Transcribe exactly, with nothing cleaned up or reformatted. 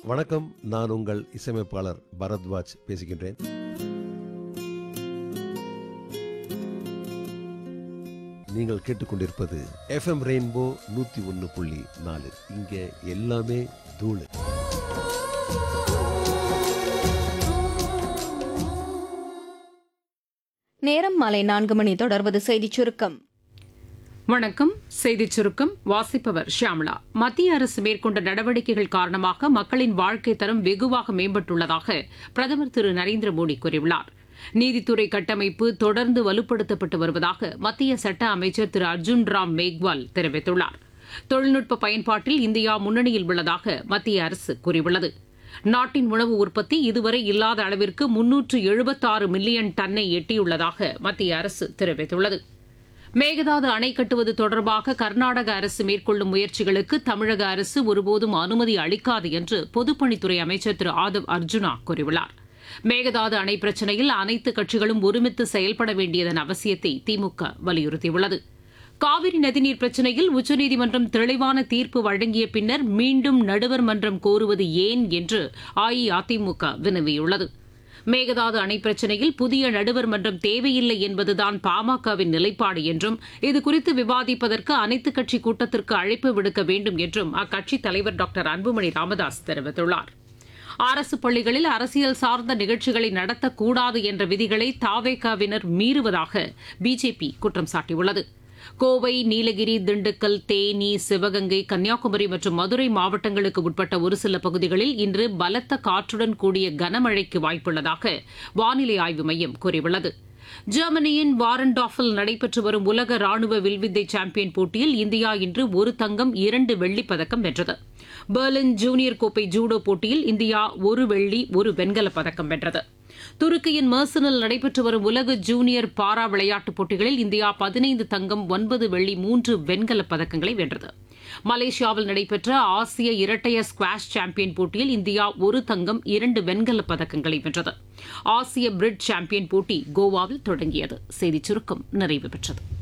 வணக்கம், நான் உங்கள் இசையமைப்பாளர் பரத்வாஜ் பேசுகின்றேன். நீங்கள் கேட்டுக்கொண்டிருப்பது எஃப் எம் ரெயின்போ நூத்தி ஒன்னு புள்ளி நாலு. இங்க எல்லாமே தூளு. நேரம் மாலை நான்கு மணி. தொடர்வது செய்திச் சுருக்கம். வணக்கம். செய்திச் சுருக்கம் வாசிப்பவர் ஷியாமளா. மத்திய அரசு மேற்கொண்ட நடவடிக்கைகள் காரணமாக மக்களின் வாழ்க்கை தரம் வெகுவாக மேம்பட்டுள்ளதாக பிரதமர் திரு நரேந்திர மோடி கூறியுள்ளார். நீதித்துறை கட்டமைப்பு தொடர்ந்து வலுப்படுத்தப்பட்டு வருவதாக மத்திய சட்ட அமைச்சர் திரு அர்ஜுன் ராம் மேக்வால் தெரிவித்துள்ளார். தொழில்நுட்ப பயன்பாட்டில் இந்தியா முன்னணியில் உள்ளதாக மத்திய அரசு கூறியுள்ளது. நாட்டின் உணவு உற்பத்தி இதுவரை இல்லாத அளவிற்கு முன்னூற்று எழுபத்தாறு மில்லியன் டன்னை எட்டியுள்ளதாக மத்திய அரசு தெரிவித்துள்ளது. மேகதாது அணை கட்டுவது தொடர்பாக கர்நாடக அரசு மேற்கொள்ளும் முயற்சிகளுக்கு தமிழக அரசு ஒருபோதும் அனுமதி அளிக்காது என்று பொதுப்பணித்துறை அமைச்சர் திரு ஆதவ் அர்ஜுனா கூறியுள்ளார். மேகதாது அணை பிரச்சினையில் அனைத்து கட்சிகளும் ஒருமித்து செயல்பட வேண்டியதன் அவசியத்தை திமுக வலியுறுத்தியுள்ளது. காவிரி நதிநீர் பிரச்சினையில் உச்சநீதிமன்றம் தெளிவான தீர்ப்பு வழங்கிய பின்னர் மீண்டும் நடுவர் மன்றம் கோருவது ஏன் என்று அஇஅதிமுக வினவியுள்ளது. மேகதாது அணை பிரச்சினையில் புதிய நடுவர் மன்றம் தேவையில்லை என்பதுதான் பாமகவின் நிலைப்பாடு என்றும் இதுகுறித்து விவாதிப்பதற்கு அனைத்துக் கட்சி கூட்டத்திற்கு அழைப்பு விடுக்க வேண்டும் என்றும் அக்கட்சித் தலைவர் டாக்டர் அன்புமணி ராமதாஸ் தெரிவித்துள்ளார். அரசு பள்ளிகளில் அரசியல் சார்ந்த நிகழ்ச்சிகளை நடத்தக்கூடாது என்ற விதிகளை தாவேகாவினர் மீறுவதாக பிஜேபி குற்றம் சாட்டியுள்ளது. கோவை, நீலகிரி, திண்டுக்கல், தேனி, சிவகங்கை, கன்னியாகுமரி மற்றும் மதுரை மாவட்டங்களுக்கு உட்பட்ட ஒரு சில பகுதிகளில் இன்று பலத்த காற்றுடன் கூடிய கனமழைக்கு வாய்ப்புள்ளதாக வானிலை ஆய்வு மையம் கூறியுள்ளது. ஜெர்மனியின் வாரன்டாஃபில் நடைபெற்று வரும் உலக ராணுவ வில்வித்தை சாம்பியன் போட்டியில் இந்தியா இன்று ஒரு தங்கம் இரண்டு வெள்ளிப் பதக்கம் வென்றது. பெர்லின் ஜூனியர் கோப்பை ஜூடோ போட்டியில் இந்தியா ஒரு வெள்ளி ஒரு வெண்கலப் பதக்கம் வென்றது. துருக்கியின் மெர்சனில் நடைபெற்று வரும் உலக ஜூனியர் பாரா விளையாட்டுப் போட்டிகளில் இந்தியா பதினைந்து தங்கம் ஒன்பது வெள்ளி மூன்று வெண்கலப் பதக்கங்களை வென்றது. மலேசியாவில் நடைபெற்ற ஆசிய இரட்டையர் ஸ்குவாஷ் சாம்பியன் போட்டியில் இந்தியா ஒரு தங்கம் இரண்டு வெண்கலப் பதக்கங்களை வென்றது. ஆசிய பிரிட்ஜ் சாம்பியன் போட்டி கோவாவில் தொடங்கியது. செய்திச் சுருக்கம் நிறைவு பெற்றது.